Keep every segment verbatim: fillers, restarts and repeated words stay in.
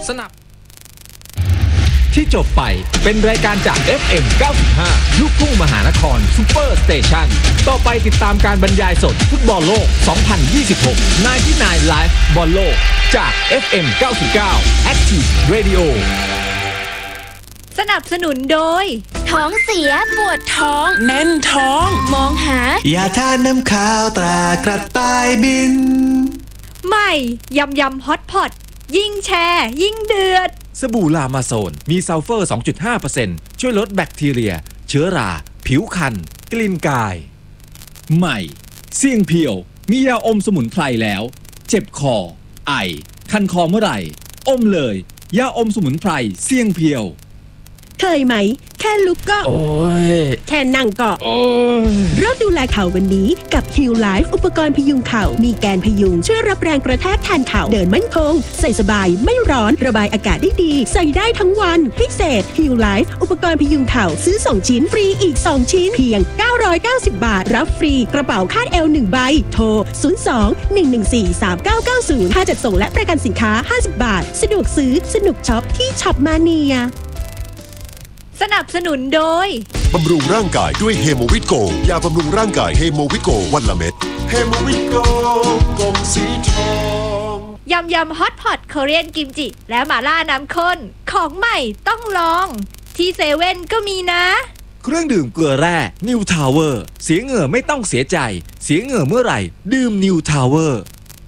สนับที่จบไปเป็นรายการจาก เอฟ เอ็ม เก้าสิบห้า ลูกทุ่งมหานครซุปเปอร์สเตชันต่อไปติดตามการบรรยายสดฟุตบอลโลก สองพันยี่สิบหก ไนน์ตี้ไนน์ Live บอลโลกจาก เอฟ เอ็ม เก้าสิบเก้า Active Radio สนับสนุนโดยท้องเสียปวดท้องแน่นท้องมองหายาทานน้ำข้าวตรากระต่ายบินใหม่ยำยำฮอตพอตยิ่งแชร์ยิ่งเดือดสบู่ลามาโซนมีซัลเฟอร์ สองจุดห้าเปอร์เซ็นต์ ช่วยลดแบคทีเรียเชื้อราผิวคันกลิ่นกายใหม่เสี่ยงเพียวมียาอมสมุนไพรแล้วเจ็บคอไอคันคอเมื่อไหร่อมเลยยาอมสมุนไพรเสี่ยงเพียวเคยไหมแค่ลุกก็โอ้ยแค่นั่งก็โอ้ยเริ่มดูแลเข่าวันนี้กับ Heal Life อุปกรณ์พยุงเข่ามีแกนพยุงช่วยรับแรงกระแทกแทนเข่าเดินมั่นคงใส่สบายไม่ร้อนระบายอากาศได้ดีใส่ได้ทั้งวันพิเศษ Heal Life อุปกรณ์พยุงเข่าซื้อสองชิ้นฟรีอีกสองชิ้นเพียงเก้าร้อยเก้าสิบบาทรับฟรีกระเป๋าคาดเอวหนึ่งใบโทรศูนย์ สอง หนึ่ง หนึ่ง สี่ สาม เก้า เก้า ศูนย์ค่าจัดส่งและประกันสินค้าห้าสิบบาทสะดวกซื้อสนุกช็อปที่ช็อปมาเนียสนับสนุนโดยบำรุงร่างกายด้วยเฮโมวิโกยาบำรุงร่างกายเฮโมวิโกวันละเม็ดเฮโมวิโกกลมสีทองยำยำฮอตพอตคอเรียนกิมจิและหม่าล่าน้ำข้นของใหม่ต้องลองที่เซเว่นก็มีนะเครื่องดื่มเกลือแร่นิวทาวเวอร์เสียเหงื่อไม่ต้องเสียใจเสียเหงื่อเมื่อไหร่ดื่มนิวทาวเวอร์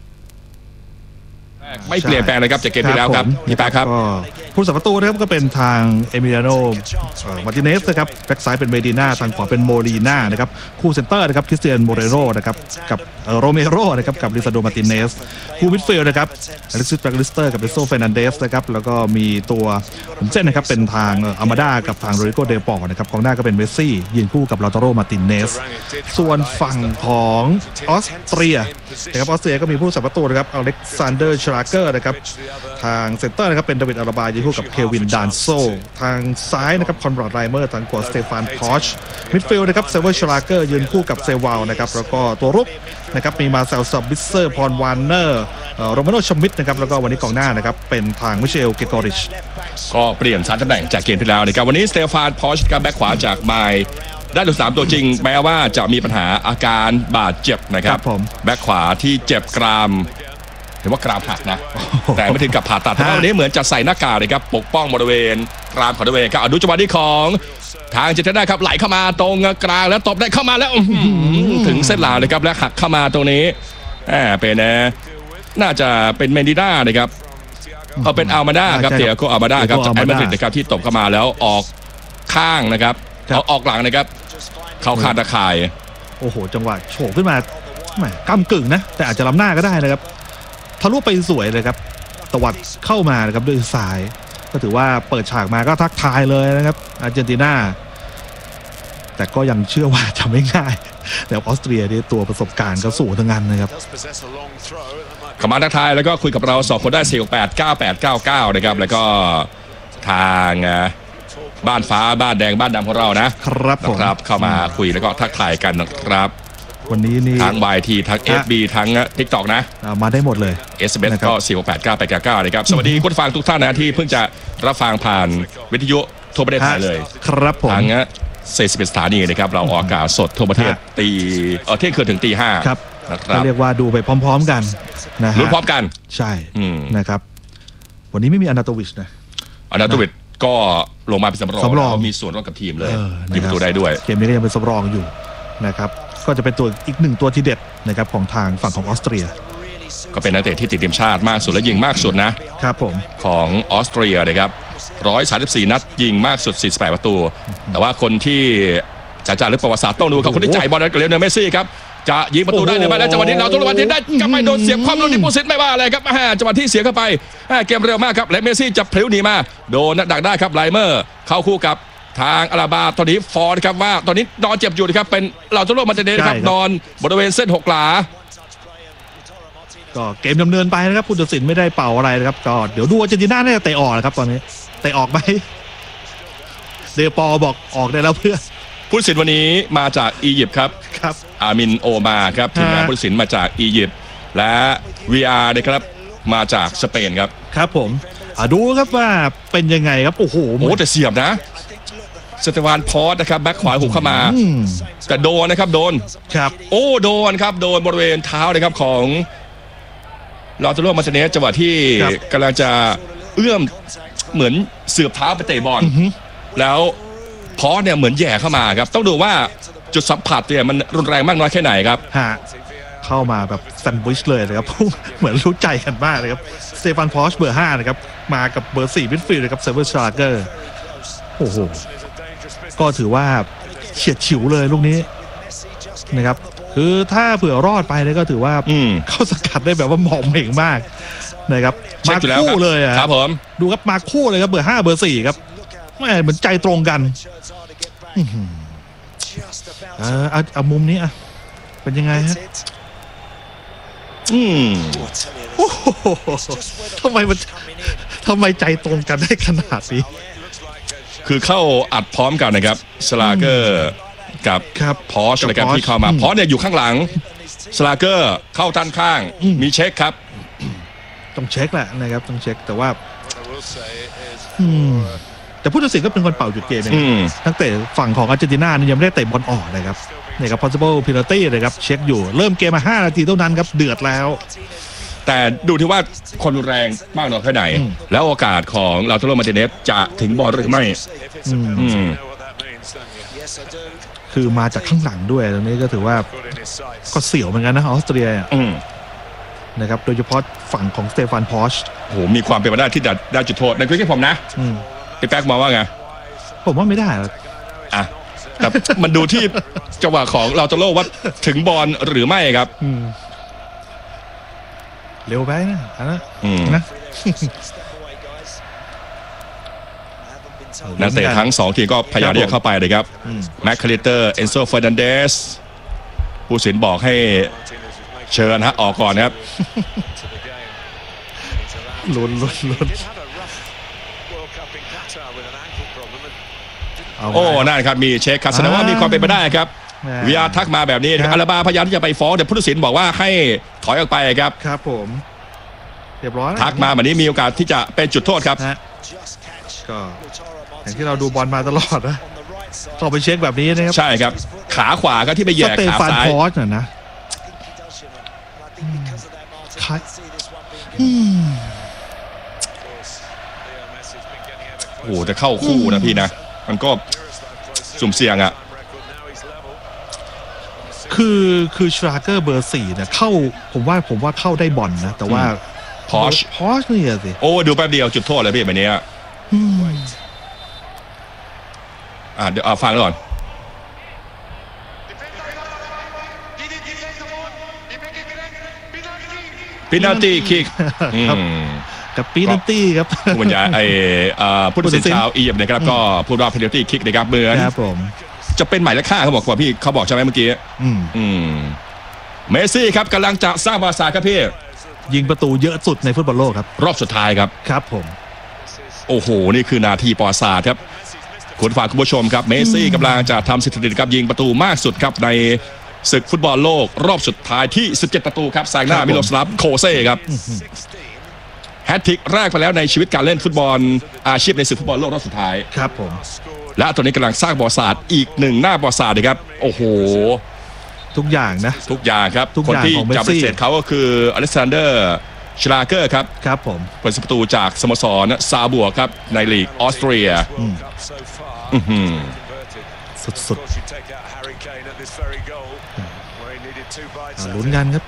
ไม่เปลี่ยนแปลงเลยครับจากเกมที่แล้วครับพี่ปาครับผู้สัมประตูนะครับก็เป็นทางเอมิลิอาโนมาร์ติเนสนะครับแบ็กซ้ายเป็นเมดิน่าทางขวาเป็นโมลีน่านะครับคู่เซนเตอร์นะครับคริสเตียนโมเรโรนะครับกับโรเมโรนะครับกับลิซาโดมาร์ติเนสคู่มิดฟิลด์นะครับอเล็กซิสแบล็กลิสเตอร์กับเบโซเฟรนันเดสนะครับแล้วก็มีตัวผมเส้นนะครับเป็นทางอามาดากับทางโรดิโกเดปอร์นะครับกองหน้าก็เป็นเมสซี่ยืนคู่กับลาตาโรมาร์ติเนสส่วนฝั่งของออสเตรียนะครับออสเตรียก็มีผู้สัมประตูนะครับอเล็กซานเดอร์ชลาเกอร์นะครับทางเซนเตอร์นะครับเป็นดาวิดอาราบายืนคู่กับเควินดานโซทางซ้ายนะครับคอนราดไรเมอร์ทางขวาสเตฟานพอชมิดฟิลด์นะครับเซเวอร์ชลาเกอร์ยืนคู่กับเซวาลนะครับแล้วก็ตัวรุกนะครับมีมาเซลซับบิสเซอร์พรวานเนอร์โรมาโนชมิดนะครับแล้วก็วันนี้กองหน้านะครับเป็นทางมิเชลเกกอริชก็เปลี่ยนสามตำแหน่งจากเกมที่แล้วนะครับวันนี้สเตฟานพอชกับแบ็คขวาจากไมล์ได้ดูสามตัวจริงแม้ว่าจะมีปัญหาอาการบาดเจ็บนะครับแบ็คขวาที่เจ็บกรามเห็นว่ากรามหักนะแต่ไม่ถึงกับผ่าตัดเพราะวันนี้เหมือนจะใส่หน้ากากเลยครับปกป้องบริเวณกรามของตัวเองครับดูจังหวะนี้ของทางเจตได้ครับไหลเข้ามาตรงกลางแล้วตบได้เข้ามาแล้วถึงเส้นหลังเลยครับแล้วหักเข้ามาตรงนี้เป็นน่าจะเป็นเมดิน่านะครับเอาเป็นอัลมาด้าครับเตียโกอัลมาด้าครับจากแอตมาดริดนะครับที่ตบเข้ามาแล้วออกข้างนะครับเอาออกหลังนะครับเข้าคาตะข่ายโอ้โหจังหวะโฉบขึ้นมาแหมก้ำกึ่งนะแต่อาจจะล้ำหน้าก็ได้นะครับทะลุไปสวยเลยครับตวัดเข้ามานะครับด้วยซ้ายก็ถือว่าเปิดฉากมาก็ทักทายเลยนะครับอาร์เจนตินาแต่ก็ยังเชื่อว่าจะไม่ง่ายแต่ออสเตรียนี่ตัวประสบการณ์ก็สูงทั้งนั้นนะครับขมาทักทายแล้วก็คุยกับเราสองคนได้สี่ หก แปด เก้า แปด เก้า เก้านะครับแล้วก็ทางบ้านฟ้าบ้านแดงบ้านดำของเรานะครับครับเข้ามาคุยแล้วก็ทักทายกันนะครับวันนี้นี่ทั้ง วาย ที ทั้ง เอฟ บี ทั้ง TikTok นะมาได้หมดเลยเอส เอ็ม เอส ก็สี่ หก แปด เก้า แปด เก้า เก้านะครับสวัสดีคุณฟังทุกท่านนะที่เพิ่งจะรับฟังผ่านวิทยุทั่วประเทศไทยเลยครับผมทั้งสี่สิบเอ็ดสถานีนะครับเราออกอากาศสดทั่วประเทศตีเออเที่ยงคืนถึงตีห้าครับเรียกว่าดูไปพร้อมๆกันนะฮะลุ้นพร้อมกันใช่นะครับวันนี้ไม่มีอนาโตวิชนะอนาโตวิชก็ลงมาเป็นสำรองเขามีส่วนร่วมกับทีมเลยยิงประตูได้ด้วยเกมนี้ก็ยังเป็นสำรองอยู่นะครับก็จะเป็นตัวอีกหนึ่งตัวที่เด็ดนะครับของทางฝั่งของออสเตรียก็เป็นนักเตะที่ติดทีมชาติมากสุดและยิงมากสุดนะครับผมของออสเตรียนะครับหนึ่งร้อยสามสิบสี่นัดยิงมากสุดสี่สิบแปดประตูแต่ว่าคนที่จ่าจ่าหรือประวัติศาสตร์ต้องดูเขาคนที่จ่ายบอลให้กับเลโอเนลเมสซี่ครับจะยิงประตูได้หรือไม่แล้วจังหวะนี้เราต้องระวังที่ได้กลับไปโดนเสียบความโดนดิปูซิตไม่ว่าอะไรครับจังหวะที่เสียเข้าไปเกมเร็วมากครับและเมสซี่จะพลิ้วหนีมาโดนดักได้ครับไลเมอร์เข้าคู่กับทางอาราบาตอนนี้ฟอร์นะครับว่าตอนนี้นอนเจ็บอยู่นะครับเป็นเราจะโลกมันจะเดนครับนอนบริเวณเส้นหกหลาก็เกมดำเนินไปนะครับผู้ตัดสินไม่ได้เป่าอะไรนะครับก็เดี๋ยวดูอาร์เจนตินาน่าจะเตะออกนะครับตอนนี้เตะออกไหมเดปอบอกออกได้แล้วเพื่อผู้ตัดสินวันนี้มาจากอียิปต์ครับครับอามินโอมาครับทีมงานผู้ตัดสินมาจากอียิปต์และ วี อาร์ นะครับมาจากสเปนครับครับผมอ่ะดูครับว่าเป็นยังไงครับโอ้โหโอ้แต่เสียบนะสเตฟานพอสนะครับแบ็คขวาหุกเข้ามาอืมแต่โดนนะครับโดนครับโอ้โดนครับโดนบริเวณเท้านะครับของลาโตโรมาร์ติเนสจังหวะที่กำลังจะเอื้อมเหมือนเสือบเท้าไปเตะบอลแล้วพอสเนี่ยเหมือนแย่เข้ามาครับต้องดูว่าจุดสัมผัสเนี่ยมันรุนแรงมากน้อยแค่ไหนครับฮะเข้ามาแบบแซนด์วิชเลยนะครับ เหมือนรู้ใจกันมากเลยครับสเตฟานพอชเบอร์ห้านะครับมากับเบอร์สี่มิดฟิลด์นะครับเซเวอร์ชาร์เกอร์โอ้โหก็ถือว่าเฉียดฉิวเลยลูกนี้นะครับคือถ้าเผื่อรอดไปเนี่ยก็ถือว่าเข้าสกัดได้แบบว่าหมองเหม่งมากนะครับมาคู่เลยอ่ะครับผมดูครับมาคู่เลยครับเบอร์ห้าเบอร์สี่ครับแม่เหมือนใจตรงกันเออเอาเอามุมนี้อ่ะเป็นยังไงฮะอืมโอ้โหทำไมมันทำไมใจตรงกันได้ขนาดนี้คือเข้าอัดพร้อมกันนะครับสลาเกอร์กับพอชนะครับที่เข้ามาพอชเนี่ยอยู่ข้างหลังสลาเกอร์เข้าด้านข้างมีเช็คครับต้องเช็คแหละนะครับต้องเช็คแต่ว่าแต่ผู้ตัดสินก็เป็นคนเป่าหยุดเกมเองตั้งแต่ฝั่งของอาร์เจนตินานี่ยังไม่ได้เตะบอลออกเลยครับนี่ครับ possible penalty เลยครับเช็คอยู่เริ่มเกมมาห้านาทีเท่านั้นครับเดือดแล้วแต่ดูที่ว่าคนรุนแรงมากน้อยแค่ไหนแล้วโอกาสของลาโตโรมาร์ติเนสจะถึงบอลหรือไม่คือมาจากข้างหลังด้วยตรงนี้ก็ถือว่าก็เสี่ยวเหมือนกันนะออสเตรียนะครับโดยเฉพาะฝั่งของสเตฟานพอชโหมีความเป็นไปได้ที่จะได้จุดโทษในคลิปที่ผมนะพี่แป๊กมองว่าไงผมว่าไม่ได้อ่ะแต่มันดูที่จังหวะของลาโตโรว่าถึงบอลหรือไม่ครับเร็วไปนะนะนะนักเตะทั้งสองทีมก็พยายามที่จะเข้าไปเลยครับแม็กคาลิเตอร์เอนโซเฟอร์นันเดสผู้สินบอกให้เชิญฮะออกก่อนครับลุ้นลุ้นลุ้นโอ้นั่นครับมีเช็คครับแสดงว่ามีความเป็นไปได้ครับวีอาร์ทักมาแบบนี้อาราบาพยายามที่จะไปฟ้องแต่ผู้ตัดสินบอกว่าให้ถอยออกไปครับครับผมเรียบร้อยทักมาแบบนี้มีโอกาสที่จะเป็นจุดโทษครับก็อย่างที่เราดูบอลมาตลอดนะต้องไปเช็คแบบนี้นะครับใช่ครับขาขวาก็ที่ไปแย่ขาซ้ายสเตฟานพอสนะโอ้จะเข้าคู่นะพี่นะมันก็สุ่มเสี่ยงอ่ะคือคือชราเกอร์เบอร์สี่เนี่ยเข้าผมว่าผมว่าเข้าได้บอลนะแต่ว่าพอชพอชนี่สิโอ้ดูแป๊บเดียวจุดโทษเลยพี่แบบนี้อ่าเดี๋ยวเอาฟังก่อนพินาตีคิกกับปีนัตตี้ครับผู้บรรยายไอ้ผู้ตัดสินชาวอียิปต์นะครับก็พูดว่าพินาตี้คิกนะครับเหมือนจะเป็นหมายเลขห้าเขาบอกว่าพี่เขาบอกใช่ไหมเมื่อกี้อืมเมสซี่ครับกำลังจะสร้างประวัติศาสตร์ครับพี่ยิงประตูเยอะสุดในฟุตบอลโลกครับรอบสุดท้ายครับครับผมโอ้โหนี่คือนาทีประวัติศาสตร์ครับคุณฝากคุณผู้ชมครับเมสซี่กำลังจะทำสถิติครับยิงประตูมากสุดครับในศึกฟุตบอลโลกรอบสุดท้ายที่สิบเจ็ดประตูครับแซงหน้ามิโลสลาฟโคเซ่ครับแฮตทริกแรกไปแล้วในชีวิตการเล่นฟุตบอลอาชีพในศึกฟุตบอลโลกรอบสุดท้ายครับผมและตัวนี้กำลังสร้างประวัติศาสตร์อีกหนึ่งหน้าประวัติศาสตร์ครับโอ้โหทุกอย่างนะทุกอย่างครับคนที่จับเป็นเศษเขาก็คืออเล็กซานเดอร์ชลาเกอร์ครับครับผมเป็นประตูจากสโมสรซาบัวครับในลีกออสเตรียสุดๆลุ้นกันครับ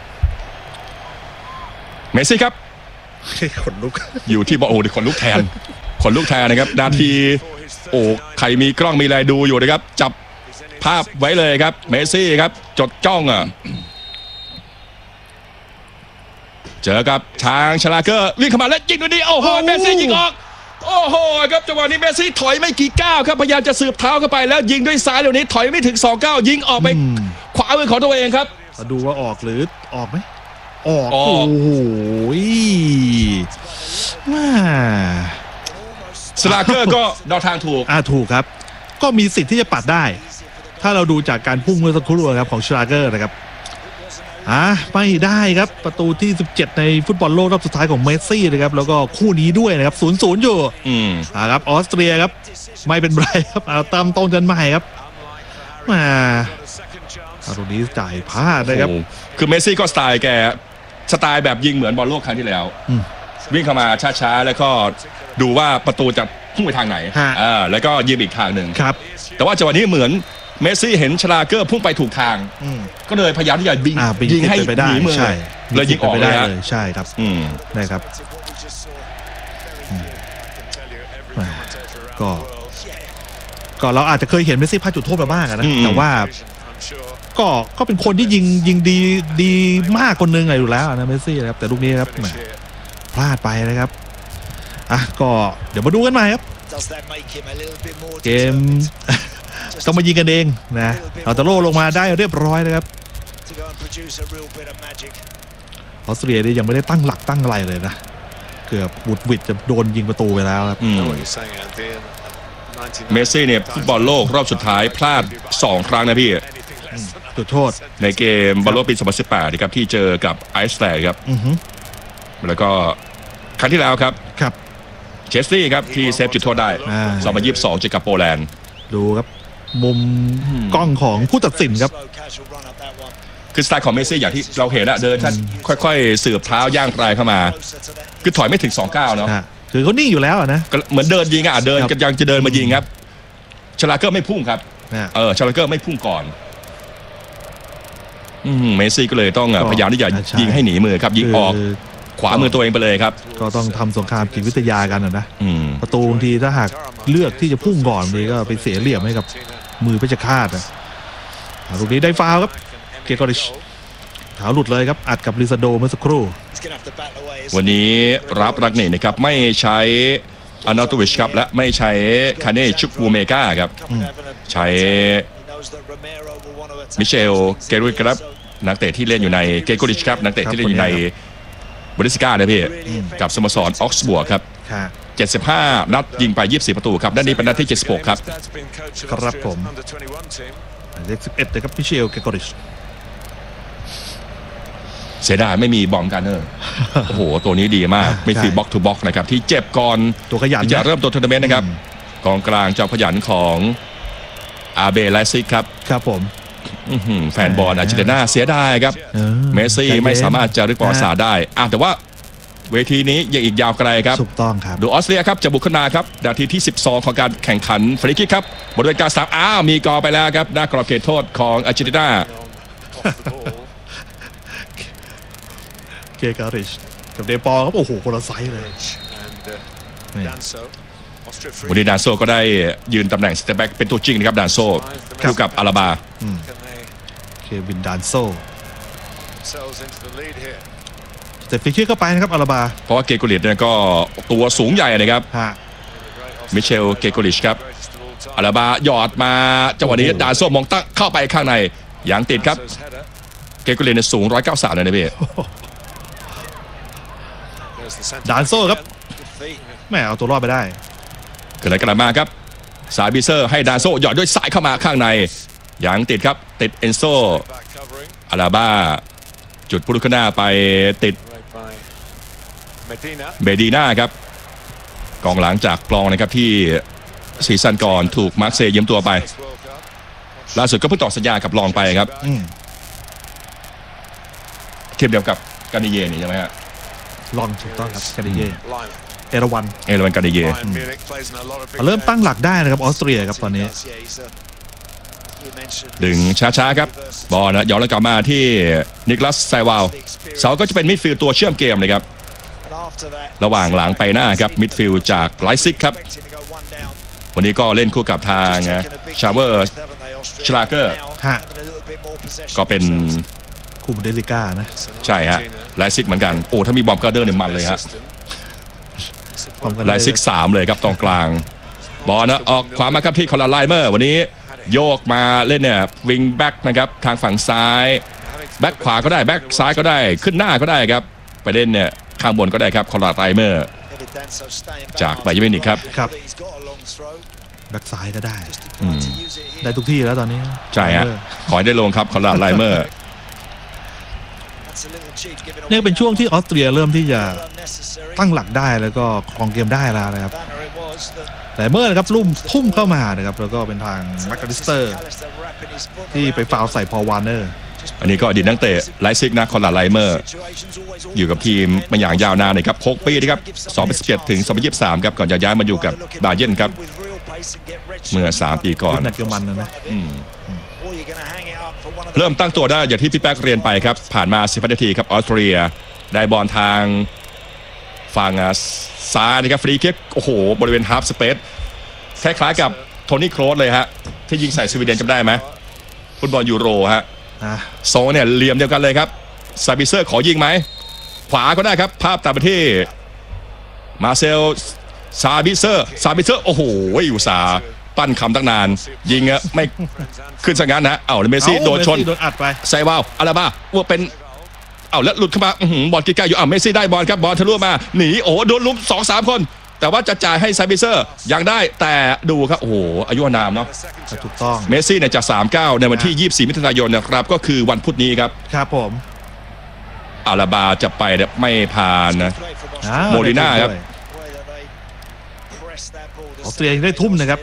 เมสซี่ครับขนลุกอยู่ที่บอลโอ้ดิขนลุกแทนขนลุกแทนนะครับนาทีโอ้ใครมีกล้องมีอะไรดูอยู่นะครับจับภาพไว้เลยครับเมสซี่ครับจดจ้องอ่ะเจอกับทางชลาเกอร์วิ่งเข้ามาแล้วยิงดูดีโอ้โหเมสซี่ยิงออกโอ้โหครับจังหวะนี้เมสซี่ถอยไม่กี่ก้าวครับพยายามจะสืบเท้าเข้าไปแล้วยิงด้วยซ้ายเดี๋ยวนี้ถอยไม่ถึงสองก้าวยิงออกไปขวามือของตัวเองครับมาดูว่าออกหรือออกไหมออกโอ้โหว้าสลาเกอร์ก็เดาทางถูกอ่าถูกครับก็มีสิทธิ์ที่จะปัดได้ถ้าเราดูจากการพุ่งเมื่อสักครู่ครับของชลาเกอร์นะครับอ่ะไม่ได้ครับประตูที่สิบเจ็ดในฟุตบอลโลกรอบสุดท้ายของเมสซี่นะครับแล้วก็คู่นี้ด้วยนะครับ ศูนย์ศูนย์ อยู่อืมอ่าครับออสเตรียครับไม่เป็นไรครับเอาตามต้นกันใหม่ครับมาตรงนี้จ่ายพลาดนะครับคือเมสซี่ก็สไตล์แกสไตล์แบบยิงเหมือนบอลโลกครั้งที่แล้ววิ่งเข้ามาช้าๆแล้วก็ดูว่าประตูจะพุ่งไปทางไหนอ่าแล้วก็ยิงอีกทางหนึ่งครับแต่ว่าจังหวะนี้เหมือนเมสซี่เห็นชลาเกอร์พุ่งไปถูกทางก็เลยพยายามที่จะยิงยิงให้หนีมือเลยยิงออกเลยใช่ครับได้ครับก็ก็เราอาจจะเคยเห็นเมสซี่พลาดจุดโทษมาบ้างนะแต่ว่าก็ก็เป็นคนที่ยิงยิงดีดีมากคนนึงไงอยู่แล้วนะเมสซี่นะครับแต่ลูกนี้ครับพลาดไปนะครับอ่ะก็เดี๋ยวมาดูกันใหม่ครับเกมต้องมายิงกันเองนะเอาตะโล่ลงมาได้เรียบร้อยนะครับออสเตรียนี่ยังไม่ได้ตั้งหลักตั้งอะไรเลยนะเกือบบุดวิดจะโดนยิงประตูไปแล้วครับเมสซี่เนี่ยฟุตบอลโลกรอบสุดท้ายพลาดสองครั้งนะพี่จุดโทษในเกมบอลโลกปีสองพันสิบแปดนะครับที่เจอกับไอซ์แลนด์ครับแล้วก็ครั้งที่แล้วครับครับเชสลี่ครับที่เซฟจุดโทษได้สองพันยี่สิบสองเจอกับโปแลนด์ดูครับมุมกล้องของผู้ตัดสินครับคือสไตล์ของเมสซี่อย่างที่เราเห็นอะเดินท่านค่อยๆเสือบเท้าย่างปลายเข้ามาคือถอยไม่ถึงสองก้าวเนาะคือเขานิ่งอยู่แล้วนะเหมือนเดินยิงอะเดินกันยังจะเดินมายิงครับชลาเกอร์ไม่พุ่งครับเออชลาเกอร์ไม่พุ่งก่อนเมสซี่ก็เลยต้องพยายามที่จะยิงให้หนีมือครับยิงออกขวามือตัวเองไปเลยครับก็ต้องทำสงครามจิตวิทยากันนะประตูบางทีถ้าหากเลือกที่จะพุ่งก่อนนี่ก็ไปเสียเหลี่ยมให้กับมือเพชรฆาตนะลูกนี้ได้ฟาวล์ครับเกกอริชเท้าหลุดเลยครับอัดกับลิซาโดเมื่อสักครู่วันนี้รับรักนี่นะครับไม่ใช้อานาโตวิชครับและไม่ใช้คาเน่ชุกวูเมกาครับใช้มิเชลเกรุยครับนักเตะที่เล่นอยู่ในเกโกริชครับนักเตะที่เล่นอยู่ในบุนเดสลิก้านะพี่กับสโมสรออกซ์บวร์กครับเจ็ดสิบห้านัดยิงไปยี่สิบสี่ประตูครับด้านนี้เป็นนัดที่เจ็ดสิบหกครับครับผมเลขสิบเอ็ดเลยครับมิเชลเกโกริชเสียดายไม่มีบอมการเนอร์โอ้โหตัวนี้ดีมากไม่ฟีบ็อกทูบ็อกนะครับที่เจ็บก่อนตัวขยันจะเริ่มตัวทัวร์นาเมนต์นะครับกองกลางเจ้าขยันของอาเบไลซิกครับครับผมแฟนบอลอาร์เจนตินาเสียดายครับเมสซี่ไม่สามารถจะรึกประวัติศาสตร์ได้แต่ว่าเวทีนี้ยังอีกยาวไกลครับถูกต้องครับดูออสเตรียครับจะบุกขึ้นมาครับนาทีที่สิบสองของการแข่งขันฟรีคิกครับบริเวณกลางสนามอ้าวมีกอไปแล้วครับหน้ากรอบเขตโทษของอาร์เจนตินาเกการิชกับเดปอครับโอ้โหคนละไซส์เลยวันนี้ดานโซก็ได้ยืนตำแหน่งสเตปแบ็กเป็นตัวจริงนะครับดานโซคู่กับอาราบาเควินดานโซแต่ฟิกชื่อเข้าไปนะครับอาราบาเพราะว่าเกโกลิชเนี่ยก็ตัวสูงใหญ่นะครับมิเชลเกโกลิชครับอาราบาหยอดมาจังหวะนี้ดานโซมองตั้งเข้าไปข้างในยังติดครับเกโกลิชเนี่ยสูงหนึ่งร้อยเก้าสิบสามเลยนะพี่ดานโซ่ครับแม่เอาตัวรอดไปได้เกิดอะไรกันมาครับสายบิเซอร์ให้ดานโซ่หยอดด้วยสายเข้ามาข้างในยังติดครับติดเอนโซอาราบาจุดพุทธคณาไปติดเบดีน่าครับกองหลังจากกลองนะครับที่ซีซั่นก่อนถูกมาร์เซย์ยืมตัวไปล่าสุดก็เพิ่งต่อสัญญากับลองไปครับเทียบเดียวกับกานิเย่นี่ใช่ไหมฮะลองถูกต้องครับกานิเย่เอราวันเอราวันกานิเย่เริ่มตั้งหลักได้นะครับออสเตรียครับตอนนี้ดึงช้าๆครับบอลนะย้อนแล้วกลับมาที่นิคลัสไซวาลเสาก็จะเป็นมิดฟิลด์ตัวเชื่อมเกมเลยครับระหว่างหลังไปหน้าครับมิดฟิลด์จากไลซิกครับวันนี้ก็เล่นคู่กับทางชาเวอร์ชลาเกอร์ก็เป็นคู่บุนเดสลิก้านะใช่ฮะไลซิกเหมือนกันโอ้ถ้ามีบอมการ์เดอร์เนี่ยมันเลยฮะไลซิกสามเลยครับตรงกลางบอลนะออกขวามาครับที่คอลาไลเมอร์วันนี้โยกมาเล่นเนี่ยวิงแบ็กนะครับทางฝั่งซ้ายแบ็กขวาก็ได้แบ็กซ้ายก็ได้ขึ้นหน้าก็ได้ครับไปเล่นเนี่ยข้างบนก็ได้ครับคอลาไลเมอร์จากไบเยอร์มิวนิกครับครับแบ็กซ้ายก็ได้ได้ทุกที่แล้วตอนนี้ใช่ฮะขอให้ได้ลงครับคอลาไลเมอร์นี่เป็นช่วงที่ออสเตรียเริ่มที่จะตั้งหลักได้แล้วก็ครองเกมได้แล้วนะครับแต่เมื่อนะครับลุ่มทุ่มเข้ามานะครับแล้วก็เป็นทางแม็กคาลิสเตอร์ที่ไปฟาวล์ใส่พอลวาร์เนอร์อันนี้ก็อดีตนักเตะไลซิกนะคอนราดไลเมอร์อยู่กับทีมมาอย่างยาวนานนะครับหกปีนะครับสองพันสิบเจ็ดถึงสองพันยี่สิบสามครับก่อนจะย้ายมาอยู่กับบาเยิร์นครับเมื่อสามปีก่อนนักเกมมันนะเริ่มตั้งตัวได้อย่างที่พี่แป๊กเรียนไปครับผ่านมาสิบนาทีครับออสเตรียได้บอลทางฝั่งซ้ายนะครับฟรีคิกโอ้โหบริเวณฮาล์ฟสเปซคล้ายๆกับโทนี่โครสเลยฮะที่ยิงใส่สวีเดนจำได้ไหมฟุตบอลยูโรฮะโซเนี่ยเหลี่ยมเดียวกันเลยครับซาบิเซอร์ขอยิงไหมขวาก็ได้ครับภาพตามไปที่มาเซลซาบิเซอร์ซาบิเซอร์โอ้โหอยู่สาปั้นคำตั้งนานยิงอะไม่ขึ้นสังงานนะเอ้าเมซี่โดนชนโดนอัดไปไซวาวอาราบาว่าเป็นเอ้าแล้วหลุดเข้ามาบอลใกล้ๆอยู่อ้าวเมซี่ได้บอลครับบอลทะลุมาหนีโอ้โดนลุม สองสาม คนแต่ว่าจะจ่ายให้ซาบิเซอร์ยังได้แต่ดูครับโอ้โหอายุอานามเนาะถูกต้องเมซี่เนี่ยจะสามสิบเก้าในวันที่ยี่สิบสี่มิถุนายนนะครับก็คือวันพุธนี้ครับครับผมอาราบาจะไปไม่ผ่านนะโมลิน่าครับออสเตรียได้ทุ่มนะครับ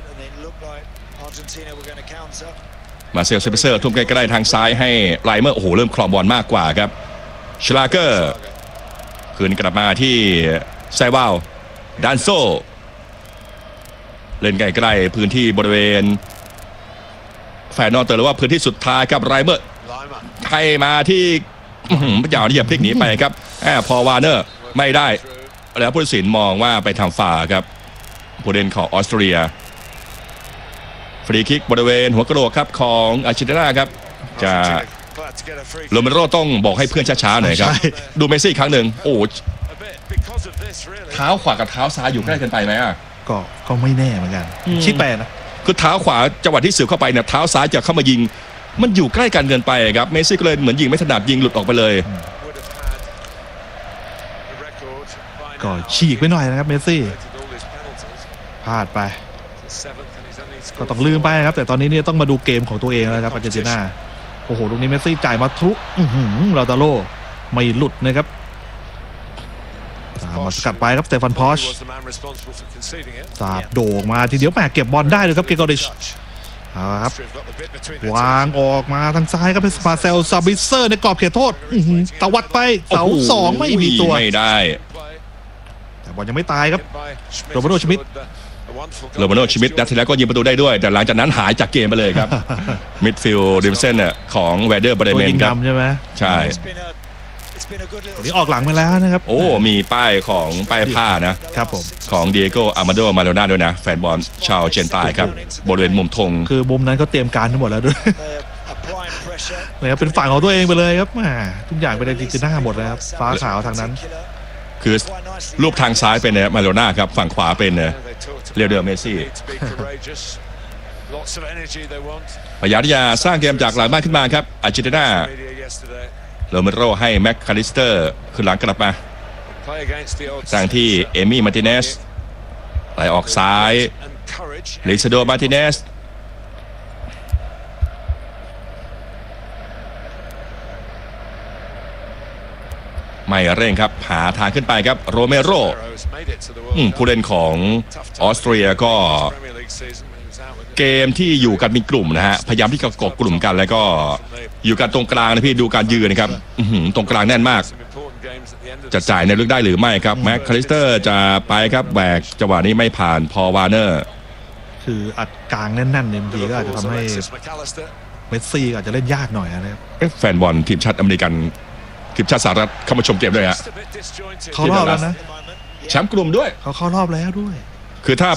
มาเซลเซเปเซอร์ทุ่มใกล้ๆทางซ้ายให้ไลเมอร์โอ้โหเริ่มครองบอลมากกว่าครับชลาเกอร์คืนกลับมาที่ไซวาวดานโซเล่นใกล้ๆพื้นที่บริเวณแฟนนอร์เตอร์หรือว่าพื้นที่สุดท้ายครับไลเมอร์ให้มาที่พระเจ้าที่เหยียบพลิกหนีไปครับแอบพอวาร์เนอร์ไม่ได้แล้วผู้ตัดสินมองว่าไปทำฝ่าครับผู้เล่นของออสเตรียฟรีคิกบริเวณหัวกระโหลกครับของอาร์เจนตินาครับจะโรเมโรต้องบอกให้เพื่อนช้าๆหน่อยครับดูเมซี่ครั้งหนึ่งโอ้เท้าขวากับเท้าซ้ายอยู่ใกล้กันไปไหมอ่ะก็ก็ไม่แน่เหมือนกันคิดแปลนะคือเท้าขวาจังหวะที่เสือเข้าไปเนี่ยเท้าซ้ายจะเข้ามายิงมันอยู่ใกล้กันเกินไปครับเมซี่ก็เลยเหมือนยิงไม่ถนัดยิงหลุดออกไปเลยก็ฉีกไปหน่อยนะครับเมซี่พลาดไปก็ต้องลืมไปครับแต่ตอนนี้เนี่ยต้องมาดูเกมของตัวเองแล้วครับอาร์เจนตินาโอ้โหตรงนี้เมซี่จ่ายมาทุกลาตาโลไม่หลุดนะครับมาสกัดไปครับสเตฟานพอชสาบโด่งมาทีเดียวแหมเก็บบอลได้เลยครับเกโกริชเอาครับวางออกมาทางซ้ายครับเป็นสปาเซลซาบิเซอร์ในกรอบเขตโทษตวัดไปเสาสองไม่มีตัวไม่ได้แต่บอลยังไม่ตายครับโรเบโรชมิดโรมาโนชิมิดนัดที่แล้วก็ยิงประตูได้ด้วยแต่หลังจากนั้นหายจากเกมไปเลยครับมิดฟิลด์ริมเส้นเนี่ยของแวเดอร์บรเมนครับใช่ไหมใช่ตัวนี้ออกหลังไปแล้วนะครับโอ้มีป้ายของป้ายผ้านะครับผมของเดียโกอามาโดมาโลนาด้วยนะแฟนบอลชาวเจนใต้ครับบริเวณมุมธงคือมุมนั้นเขาเตรียมการทั้งหมดแล้วด้วยเลยเป็นฝั่งของตัวเองไปเลยครับทุกอย่างเป็นอาร์เจนตินาหมดแล้วครับฟ้าขาวทางนั้นคือรูปทางซ้ายเป็นมาโลนาครับฝั่งขวาเป็นเรียวเดอร์เมซี่พยายามที่จะสร้างเกมจากหลังบ้านขึ้นมาครับอาร์เจนตินาโรเมโรให้แม็กคาลิสเตอร์ขึ้นหลังกลับมาสร้างที่เอมี่มาร์ติเนสไหลออกซ้ายลิซาโดมาร์ติเนสไม่เร่งครับหาทางขึ้นไปครับโรเมโรผู้เล่นของออสเตรียก็เกมที่อยู่กันเป็นกลุ่มนะฮะพยายามที่จะเกาะกลุ่มกันแล้วก็อยู่กันตรงกลางนะพี่ดูการยืนนะครับตรงกลางแน่นมากจะจ่ายในลึกได้หรือไม่ครับแม็กคาลิสเตอร์จะไปครับแบกจังหวะนี้ไม่ผ่านพอวาร์เนอร์คืออัดกลางแน่นๆเนี่ยบางทีก็อาจจะทำให้เมสซี่อาจจะเล่นยากหน่อยนะครับแฟนบอลทีมชาติอเมริกันทีมชาติสหรัฐเข้ามาชมเกมด้วยฮะเขารอบแล้วนะแชมป์กลุ่มด้วยเขาเข้ารอบแล้วด้วยคือถ้า